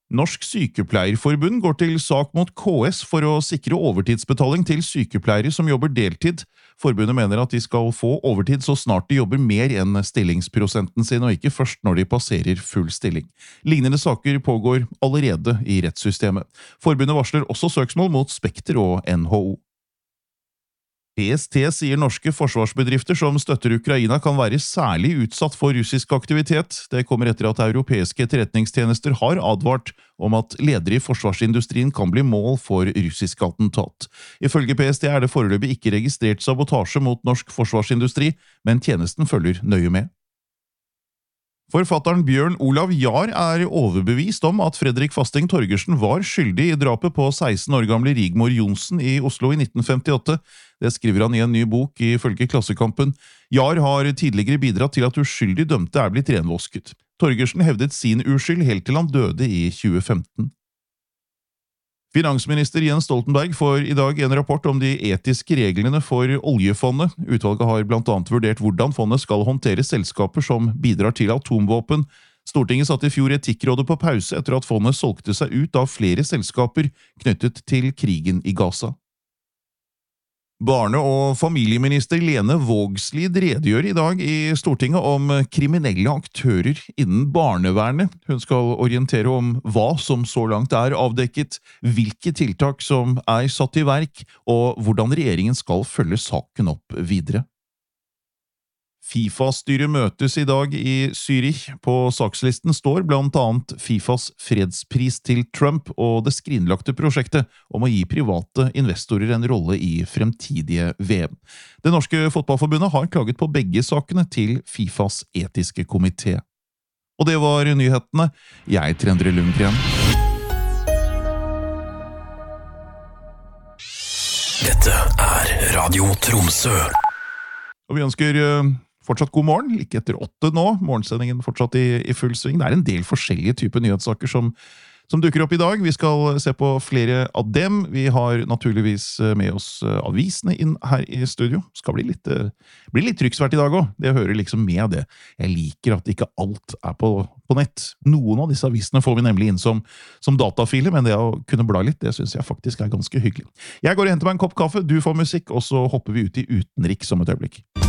Norsk Sykepleierforbund går til sak mot KS for å sikre overtidsbetaling til sykepleiere som jobber deltid. Forbundet mener at de skal få overtid så snart de jobber mer enn stillingsprosenten sin, og ikke først når de passerer full stilling. Lignende saker pågår allerede i rettssystemet. Forbundet varsler også søksmål mot Spekter og NHO. PST sier norske forsvarsbedrifter som støtter Ukraina kan være særlig utsatt for russisk aktivitet. Det kommer etter at europeiske etterretningstjenester har advart om at ledere i forsvarsindustrien kan bli mål for russisk attentat. Ifølge PST er det foreløpig ikke registrert sabotasje mot norsk forsvarsindustri, men tjenesten følger nøye med. Forfatteren Bjørn Olav Jahr er overbevist om at Fredrik Fasting Torgersen var skyldig i drapet på 16 år gamle Rigmor Johnsen i Oslo i 1958. Det skriver han i en ny bok ifølge Klassekampen. Jahr har tidligere bidratt til at uskyldig dømte er blitt renvosket. Torgersen hevdet sin uskyld helt til han døde i 2015. Finansminister Jens Stoltenberg får i dag en rapport om de etiske reglene for oljefondet. Utvalget har blant annet vurdert hvordan fondet skal håndtere selskaper som bidrar til atomvåpen. Stortinget satte i fjor Etikkrådet på pause etter at fondet solgte seg ut av flere selskaper knyttet til krigen i Gaza. Barne- og familieminister Lene Vågslid redegjør i dag i Stortinget om kriminelle aktører innen barnevernet. Hun skal orientere om hva som så langt er avdekket, hvilke tiltak som er satt i verk, og hvordan regjeringen skal følge saken opp videre. FIFA-styret møtes i dag i Zürich. På sakslisten står blant annet FIFAs fredspris til Trump og det skrinlagte prosjektet om å gi private investorer en rolle i fremtidige VM. Det norske fotballforbundet har klaget på begge sakene til FIFAs etiske komité. Og det var nyhetene. Jeg heter Endre Lundgren. Dette er Radio Tromsø. Og vi ønsker fortsatt god morgen, like etter 8 nå. Morgensendingen fortsatt i full sving. Det er en del forskjellige typer nyhetssaker som dukker opp i dag. Vi skal se på flere av dem. Vi har naturligvis med oss avisene inn her i studio. Skal bli litt trykksvært i dag også. Det hører liksom med det. Jeg liker at ikke alt er på nett. Noen av disse avisene får vi nemlig inn som datafiler, men det å kunne bla litt, det synes jeg faktisk er ganske hyggelig. Jeg går og henter meg en kopp kaffe, du får musikk, og så hopper vi ut i utenriks om et øyeblikk.